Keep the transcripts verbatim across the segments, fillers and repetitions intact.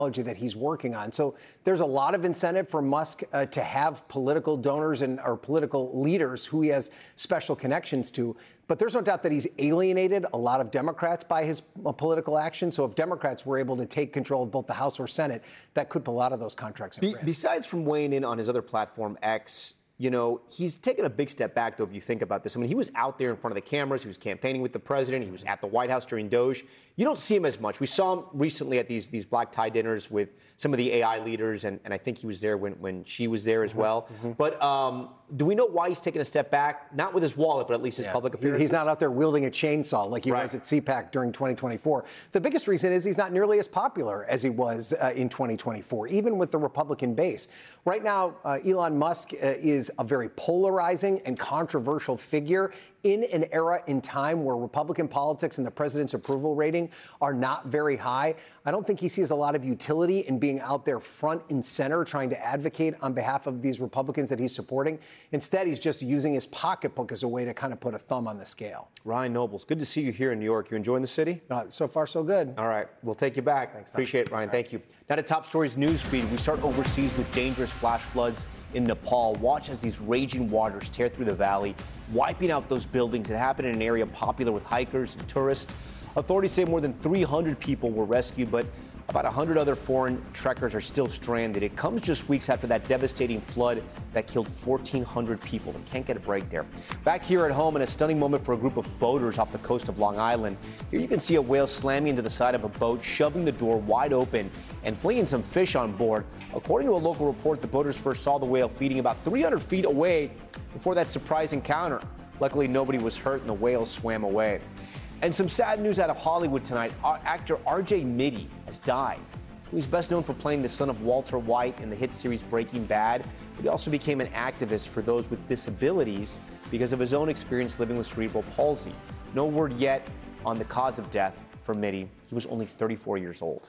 that he's working on. So there's a lot of incentive for Musk uh, to have political donors and or political leaders who he has special connections to. But there's no doubt that he's alienated a lot of Democrats by his uh, political action. So if Democrats were able to take control of both the House or Senate, that could put a lot of those contracts at Be- risk. Besides from weighing in on his other platform, X, you know, he's taken a big step back, though, if you think about this. I mean, he was out there in front of the cameras. He was campaigning with the president. He was at the White House during Doge. You don't see him as much. We saw him recently at these these black tie dinners with some of the A I leaders, and, and I think he was there when, when she was there as well. Mm-hmm. But um, do we know why he's taken a step back? Not with his wallet, but at least his yeah. public appearances? He's not out there wielding a chainsaw like he right. was at C PAC during twenty twenty-four. The biggest reason is he's not nearly as popular as he was uh, in twenty twenty-four, even with the Republican base. Right now, uh, Elon Musk uh, is a very polarizing and controversial figure in an era in time where Republican politics and the president's approval rating are not very high. I don't think he sees a lot of utility in being out there front and center trying to advocate on behalf of these Republicans that he's supporting. Instead, he's just using his pocketbook as a way to kind of put a thumb on the scale. Ryan Nobles, good to see you here in New York. You enjoying the city? Uh, so far, so good. All right. We'll take you back. Thanks, Appreciate it, Ryan. Right. Thank you. Now to Top Stories news feed. We start overseas with dangerous flash floods in Nepal. Watch as these raging waters tear through the valley, wiping out those buildings. It happened in an area popular with hikers and tourists. Authorities say more than three hundred people were rescued, but about one hundred other foreign trekkers are still stranded. It comes just weeks after that devastating flood that killed fourteen hundred people. They can't get a break there. Back here at home, in a stunning moment for a group of boaters off the coast of Long Island. Here you can see a whale slamming into the side of a boat, shoving the door wide open and flinging some fish on board. According to a local report, the boaters first saw the whale feeding about three hundred feet away before that surprise encounter. Luckily, nobody was hurt and the whale swam away. And some sad news out of Hollywood tonight. Actor R J Mitte has died. He was best known for playing the son of Walter White in the hit series Breaking Bad, but he also became an activist for those with disabilities because of his own experience living with cerebral palsy. No word yet on the cause of death for Mitte. He was only thirty-four years old.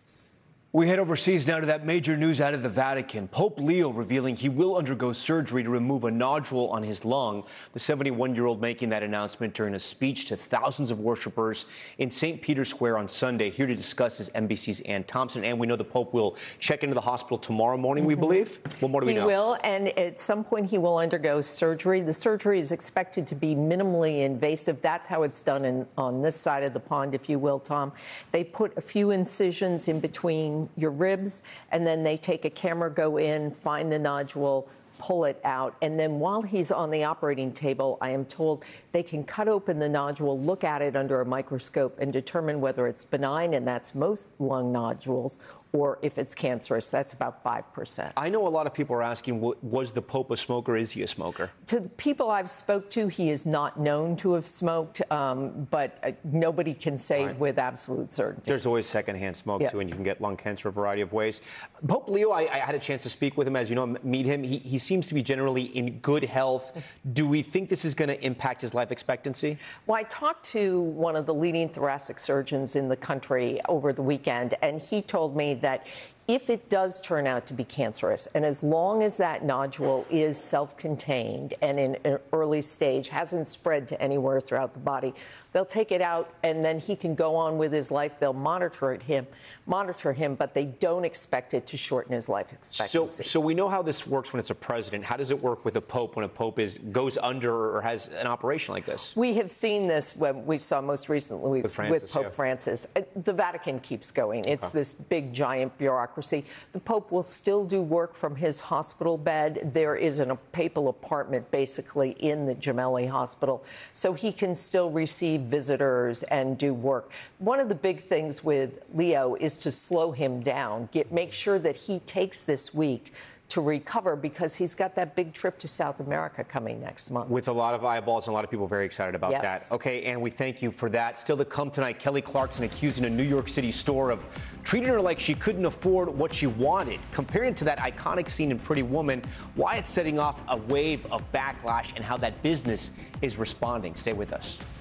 We head overseas now to that major news out of the Vatican. Pope Leo revealing he will undergo surgery to remove a nodule on his lung. The seventy-one-year-old making that announcement during a speech to thousands of worshipers in Saint Peter's Square on Sunday. Here to discuss is N B C's Ann Thompson. And we know the Pope will check into the hospital tomorrow morning, mm-hmm. we believe. What more do we he know? He will, and at some point he will undergo surgery. The surgery is expected to be minimally invasive. That's how it's done in, on this side of the pond, if you will, Tom. They put a few incisions in between your ribs, and then they take a camera, go in, find the nodule, pull it out. And then while he's on the operating table, I am told they can cut open the nodule, look at it under a microscope, and determine whether it's benign, and that's most lung nodules, or if it's cancerous. That's about five percent. I know a lot of people are asking, was the Pope a smoker? Is he a smoker? To the people I've spoke to, he is not known to have smoked, um, but uh, nobody can say right. with absolute certainty. There's always secondhand smoke, yeah. too, and you can get lung cancer a variety of ways. Pope Leo, I, I had a chance to speak with him, as you know, meet him. He, he seems to be generally in good health. Do we think this is going to impact his life expectancy? Well, I talked to one of the leading thoracic surgeons in the country over the weekend, and he told me that if it does turn out to be cancerous, and as long as that nodule is self-contained and in an early stage, hasn't spread to anywhere throughout the body, they'll take it out and then he can go on with his life. They'll monitor it, him, monitor him, but they don't expect it to shorten his life expectancy. So, so we know how this works when it's a president. How does it work with a pope when a pope is goes under or has an operation like this? We have seen this when we saw most recently with, Francis, with Pope yeah. Francis. The Vatican keeps going. It's okay. this big, giant bureaucracy. The Pope will still do work from his hospital bed. There is an, a papal apartment basically in the Gemelli Hospital, so he can still receive visitors and do work. One of the big things with Leo is to slow him down, get, make sure that he takes this week to recover, because he's got that big trip to South America coming next month. With a lot of eyeballs and a lot of people very excited about yes. that. Okay, and we thank you for that. Still to come tonight, Kelly Clarkson accusing a New York City store of treating her like she couldn't afford what she wanted. Comparing it to that iconic scene in Pretty Woman, why it's setting off a wave of backlash and how that business is responding. Stay with us.